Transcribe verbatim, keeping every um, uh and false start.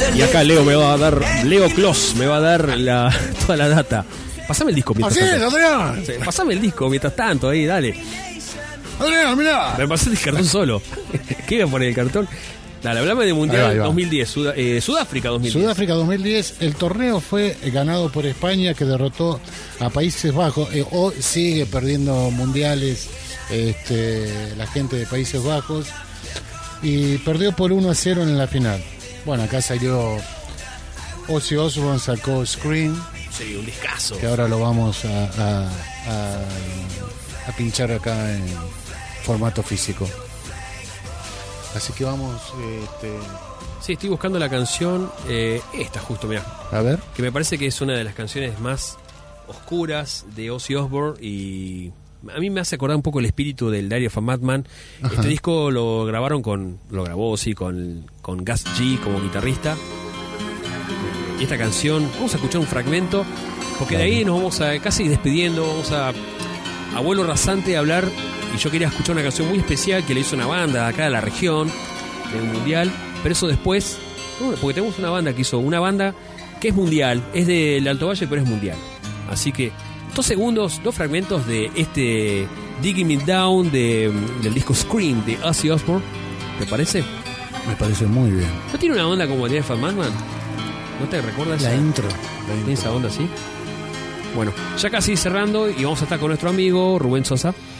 Y acá Leo me va a dar, Leo Kloss me va a dar la, toda la data. Pasame el disco mientras Así es, tanto. Adrián. Sí, pasame el disco mientras tanto, ahí, dale. Adrián, mirá. Me pasé el cartón solo. ¿Qué iba a poner el cartón? Dale, hablame de Mundial Ahí va, ahí va. dos mil diez, Sud- eh, Sudáfrica dos mil diez. Sudáfrica dos mil diez, el torneo fue ganado por España, que derrotó a Países Bajos. Eh, hoy sigue perdiendo mundiales este, la gente de Países Bajos, y perdió por uno a cero en la final. Bueno, acá salió Ozzy Osbourne, sacó Scream, Sí, un discazo. que ahora lo vamos a, a, a, a pinchar acá en formato físico. Así que vamos, este, Sí, estoy buscando la canción, eh, esta justo, mirá, a ver. que me parece que es una de las canciones más oscuras de Ozzy Osbourne y a mí me hace acordar un poco el espíritu del Diary of a Madman. Ajá. Este disco lo grabaron con, lo grabó Ozzy con, con Gus G como guitarrista. Y esta canción, vamos a escuchar un fragmento, porque de ahí nos vamos a casi despidiendo, vamos a Abuelo Rasante a hablar, y yo quería escuchar una canción muy especial que le hizo una banda de acá de la región, del Mundial, pero eso después, bueno, porque tenemos una banda que hizo, una banda que es mundial, es del Alto Valle, pero es mundial. Así que, dos segundos, dos fragmentos de este Digging Me Down de, del disco Scream de Ozzy Osbourne, ¿te parece? Me parece muy bien. ¿No tiene una onda como Diary of a Madman? ¿No te recuerdas? La esa- intro. La ¿Tiene intro. esa onda así? Bueno, ya casi cerrando y vamos a estar con nuestro amigo Rubén Sosa.